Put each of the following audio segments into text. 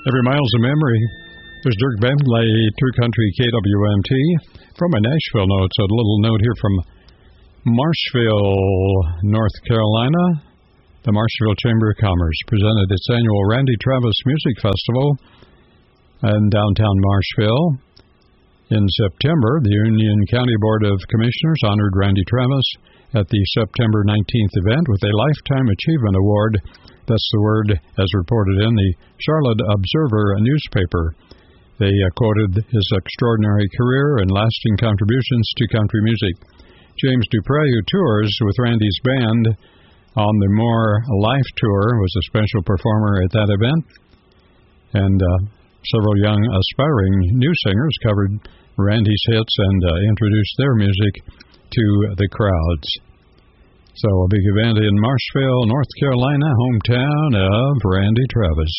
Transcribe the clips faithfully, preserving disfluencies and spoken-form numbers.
Every mile's a memory. There's Dirk Bentley, True Country K W M T. From my Nashville notes, a little note here from Marshville, North Carolina. The Marshville Chamber of Commerce presented its annual Randy Travis Music Festival in downtown Marshville. In September, the Union County Board of Commissioners honored Randy Travis at the September nineteenth event with a Lifetime Achievement Award. That's the word as reported in the Charlotte Observer newspaper. They uh, quoted his extraordinary career and lasting contributions to country music. James Dupre, who tours with Randy's band on the More Life Tour, was a special performer at that event. And uh, several young aspiring new singers covered Randy's hits and uh, introduced their music to the crowds. So a big event in Marshville, North Carolina, hometown of Randy Travis.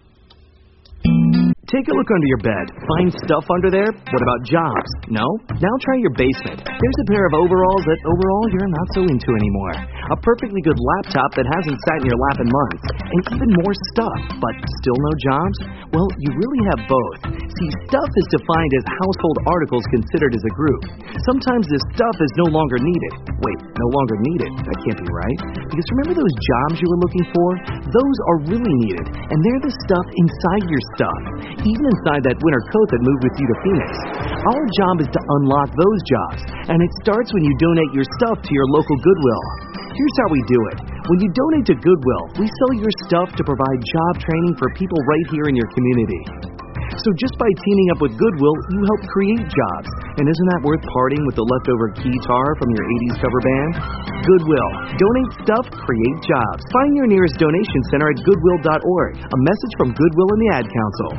Take a look under your bed. Find stuff under there? What about jobs? No? Now try your basement. There's a pair of overalls that overall you're not so into anymore. A perfectly good laptop that hasn't sat in your lap in months. And even more stuff, but still no jobs? Well, you really have both. See, stuff is defined as household articles considered as a group. Sometimes this stuff is no longer needed. Wait, no longer needed? That can't be right. Because remember those jobs you were looking for? Those are really needed. And they're the stuff inside your stuff. Even inside that winter coat that moved with you to Phoenix. Our job is to unlock those jobs, and it starts when you donate your stuff to your local Goodwill. Here's how we do it. When you donate to Goodwill, we sell your stuff to provide job training for people right here in your community. So just by teaming up with Goodwill, you help create jobs. And isn't that worth parting with the leftover guitar from your eighties cover band? Goodwill. Donate stuff, create jobs. Find your nearest donation center at goodwill dot org. A message from Goodwill and the Ad Council.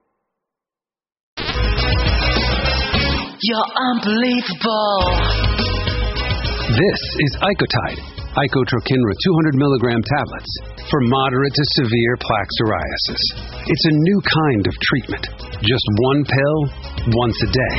You're unbelievable. This is Icotide, Icotrokinra two hundred milligram tablets for moderate to severe plaque psoriasis. It's a new kind of treatment. Just one pill, once a day.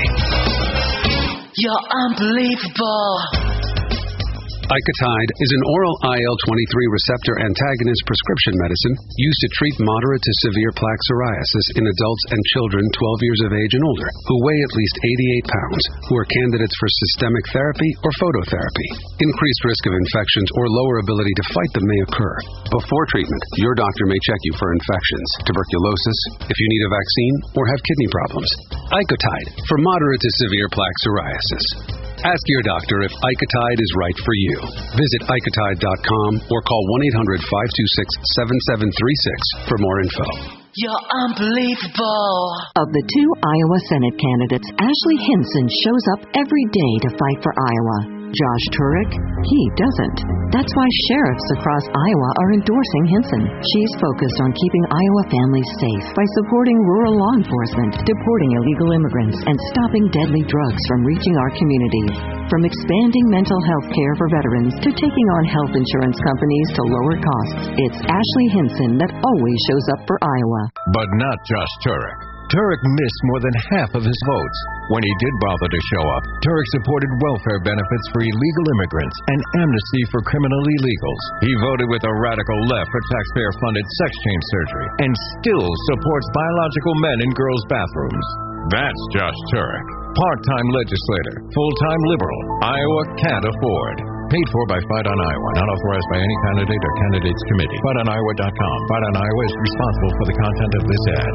You're unbelievable. Icotide is an oral I L twenty-three receptor antagonist prescription medicine used to treat moderate to severe plaque psoriasis in adults and children twelve years of age and older who weigh at least eighty-eight pounds, who are candidates for systemic therapy or phototherapy. Increased risk of infections or lower ability to fight them may occur. Before treatment, your doctor may check you for infections, tuberculosis, if you need a vaccine, or have kidney problems. Icotide for moderate to severe plaque psoriasis. Ask your doctor if Icotide is right for you. Visit icotide dot com or call one eight hundred five two six seven seven three six for more info. You're unbelievable. Of the two Iowa Senate candidates, Ashley Hinson shows up every day to fight for Iowa. Josh Turek, he doesn't. That's why sheriffs across Iowa are endorsing Hinson. She's focused on keeping Iowa families safe by supporting rural law enforcement, deporting illegal immigrants, and stopping deadly drugs from reaching our communities. From expanding mental health care for veterans to taking on health insurance companies to lower costs, it's Ashley Hinson that always shows up for Iowa. But not Josh Turek. Turek missed more than half of his votes. When he did bother to show up, Turek supported welfare benefits for illegal immigrants and amnesty for criminal illegals. He voted with a radical left for taxpayer-funded sex change surgery and still supports biological men in girls' bathrooms. That's Josh Turek. Part-time legislator, full-time liberal, Iowa can't afford. Paid for by Fight on Iowa, not authorized by any candidate or candidates committee. fight on iowa dot com. Fight on Iowa is responsible for the content of this ad.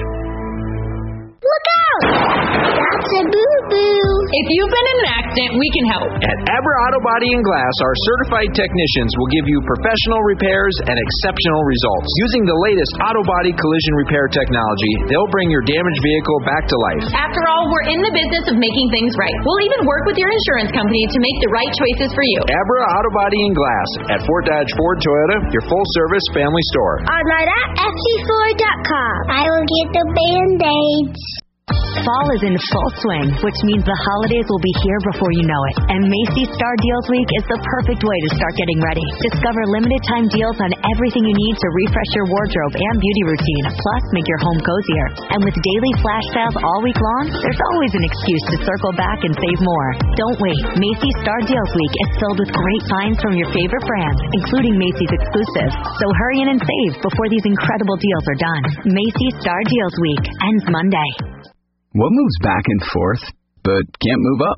Look out! That's a boo-boo. If you've been in an accident, we can help. At Abra Auto Body and Glass, our certified technicians will give you professional repairs and exceptional results. Using the latest auto body collision repair technology, they'll bring your damaged vehicle back to life. After all, we're in the business of making things right. We'll even work with your insurance company to make the right choices for you. Abra Auto Body and Glass at Fort Dodge Ford Toyota, your full-service family store. Online at f c ford dot com. I will get the Band-Aids. Fall is in full swing, which means the holidays will be here before you know it. And Macy's Star Deals Week is the perfect way to start getting ready. Discover limited time deals on everything you need to refresh your wardrobe and beauty routine, plus make your home cozier. And with daily flash sales all week long, there's always an excuse to circle back and save more. Don't wait. Macy's Star Deals Week is filled with great finds from your favorite brands, including Macy's exclusives. So hurry in and save before these incredible deals are done. Macy's Star Deals Week ends Monday. What moves back and forth, but can't move up?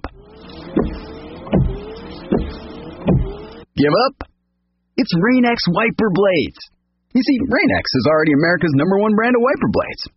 Give up? It's Rain-X wiper blades. You see, Rain-X is already America's number one brand of wiper blades.